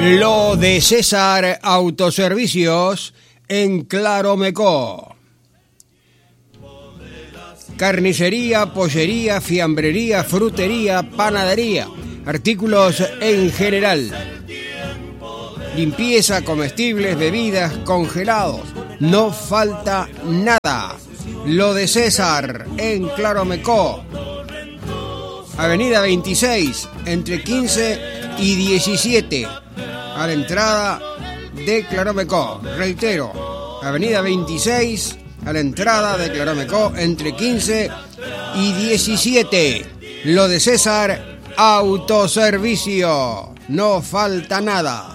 Lo de César Autoservicios en Claromecó. Carnicería, pollería, fiambrería, frutería, panadería, artículos en general, limpieza, comestibles, bebidas, congelados, no falta nada. Lo de César en Claromecó, Avenida 26, entre 15 y 17, a la entrada de Claromecó. Reitero, Avenida 26, a la entrada de Claromecó, entre 15 y 17. Lo de César Autoservicio, no falta nada.